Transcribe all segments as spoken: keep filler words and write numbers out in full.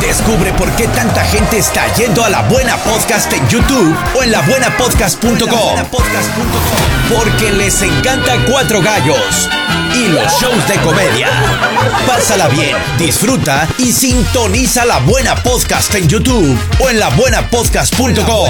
Descubre por qué tanta gente está yendo a La Buena Podcast en YouTube o en la buena podcast punto com. Porque les encanta Cuatro Gallos y los shows de comedia. Pásala bien, disfruta y sintoniza La Buena Podcast en YouTube o en la buena podcast punto com.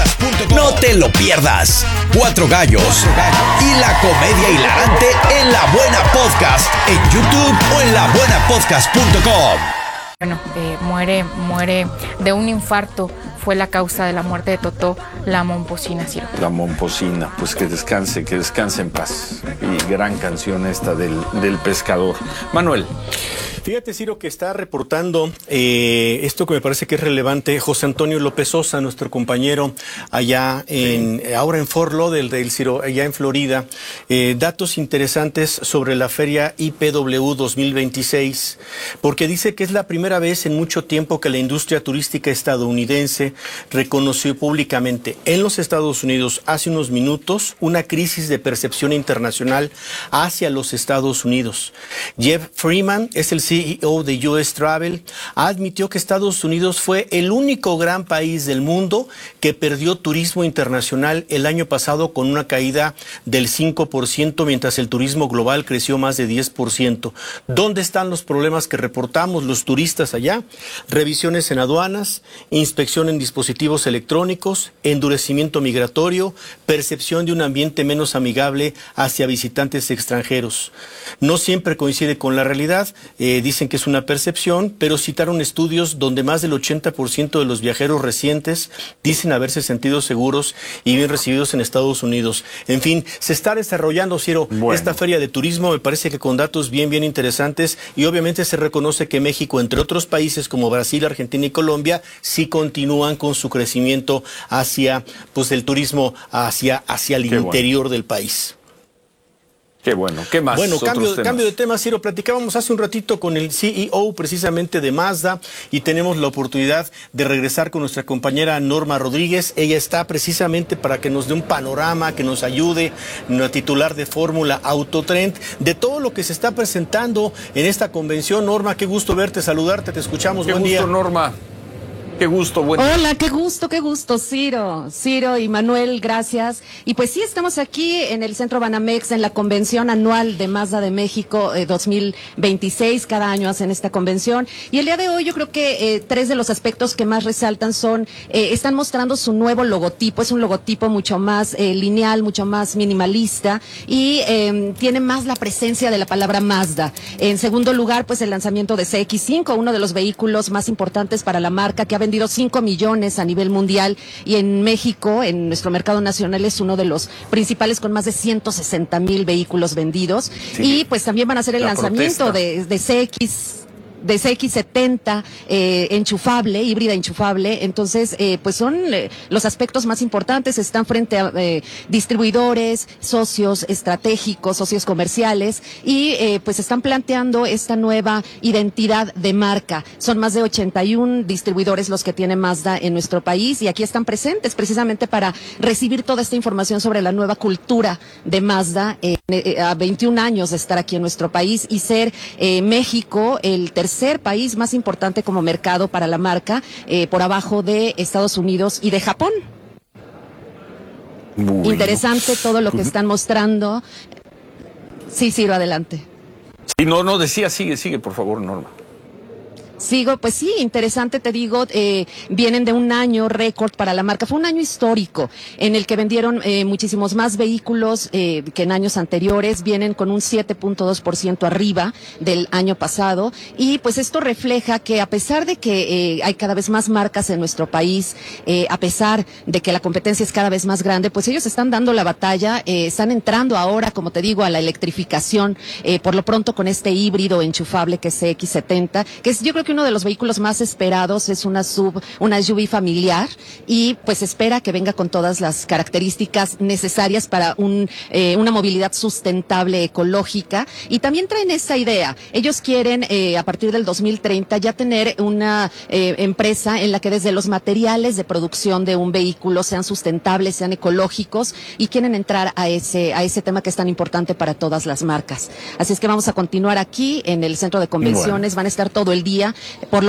No te lo pierdas. Cuatro Gallos y la comedia hilarante en La Buena Podcast en YouTube o en la buena podcast punto com. Bueno, eh, muere, muere de un infarto. Fue la causa de la muerte de Totó, la momposina, Ciro. La momposina, pues que descanse, que descanse en paz. Y gran canción esta del, del pescador. Manuel. Fíjate, Ciro, que está reportando eh, esto que me parece que es relevante José Antonio López Sosa, nuestro compañero allá en, sí. ahora en Fort Lauderdale, del Ciro, allá en Florida, eh, datos interesantes sobre la feria I P W dos mil veintiséis, porque dice que es la primera vez en mucho tiempo que la industria turística estadounidense reconoció públicamente en los Estados Unidos hace unos minutos una crisis de percepción internacional hacia los Estados Unidos. Jeff Freeman es el C E O de U S Travel, admitió que Estados Unidos fue el único gran país del mundo que perdió turismo internacional el año pasado con una caída del cinco por ciento, mientras el turismo global creció más de diez por ciento. ¿Dónde están los problemas que reportamos los turistas allá? Revisiones en aduanas, inspección en dispositivos electrónicos, endurecimiento migratorio, percepción de un ambiente menos amigable hacia visitantes extranjeros. No siempre coincide con la realidad. Eh, Dicen que es una percepción, pero citaron estudios donde más del ochenta por ciento de los viajeros recientes dicen haberse sentido seguros y bien recibidos en Estados Unidos. En fin, se está desarrollando, Ciro, bueno. esta feria de turismo, me parece que con datos bien, bien interesantes, y obviamente se reconoce que México, entre otros países como Brasil, Argentina y Colombia, sí continúan con su crecimiento hacia, pues, el turismo hacia, hacia el Qué interior bueno. del país. Qué bueno, ¿qué más? Bueno, cambio, cambio de tema, Ciro. Platicábamos hace un ratito con el C E O precisamente de Mazda y tenemos la oportunidad de regresar con nuestra compañera Norma Rodríguez. Ella está precisamente para que nos dé un panorama, que nos ayude, una titular de Fórmula Autotrend, de todo lo que se está presentando en esta convención. Norma, qué gusto verte, saludarte, te escuchamos, qué buen gusto, día. Norma. Qué gusto, buen día. Hola, qué gusto, qué gusto, Ciro, Ciro y Manuel, gracias. Y pues sí, estamos aquí en el Centro Banamex, en la convención anual de Mazda de México eh, dos mil veintiséis, cada año hacen esta convención. Y el día de hoy yo creo que eh, tres de los aspectos que más resaltan son, eh, están mostrando su nuevo logotipo, es un logotipo mucho más eh, lineal, mucho más minimalista y eh, tiene más la presencia de la palabra Mazda. En segundo lugar, pues el lanzamiento de C X cinco, uno de los vehículos más importantes para la marca, que ha vendido cinco millones a nivel mundial, y en México, en nuestro mercado nacional, es uno de los principales con más de ciento sesenta mil vehículos vendidos. Sí. Y pues también van a hacer el la lanzamiento de, de C X de C X setenta eh, enchufable, híbrida enchufable. Entonces, eh, pues son eh, los aspectos más importantes. Están frente a eh, distribuidores, socios estratégicos, socios comerciales, y eh, pues están planteando esta nueva identidad de marca. Son más de ochenta y uno distribuidores los que tiene Mazda en nuestro país, y aquí están presentes precisamente para recibir toda esta información sobre la nueva cultura de Mazda, eh, eh, a veintiún años de estar aquí en nuestro país y ser eh, México el tercer tercer país más importante como mercado para la marca, eh, por abajo de Estados Unidos y de Japón. Bueno. Interesante todo lo que están mostrando. Sí, Ciro, adelante. Sí, no, no, decía, sigue, sigue, por favor, Norma. Sigo, pues sí, interesante, te digo, eh, vienen de un año récord para la marca. Fue un año histórico en el que vendieron eh, muchísimos más vehículos eh, que en años anteriores. Vienen con un siete punto dos por ciento arriba del año pasado, y pues esto refleja que a pesar de que eh, hay cada vez más marcas en nuestro país, eh, a pesar de que la competencia es cada vez más grande, pues ellos están dando la batalla, eh, están entrando ahora, como te digo, a la electrificación, eh, por lo pronto con este híbrido enchufable que es C X setenta, que es, yo creo que uno de los vehículos más esperados. Es una sub, una S U V familiar, y pues espera que venga con todas las características necesarias para un, eh, una movilidad sustentable, ecológica. Y también traen esta idea. Ellos quieren, eh, a partir del dos mil treinta, ya tener una eh, empresa en la que desde los materiales de producción de un vehículo sean sustentables, sean ecológicos, y quieren entrar a ese, a ese tema que es tan importante para todas las marcas. Así es que vamos a continuar aquí en el centro de convenciones. Bueno. Van a estar todo el día. Por lo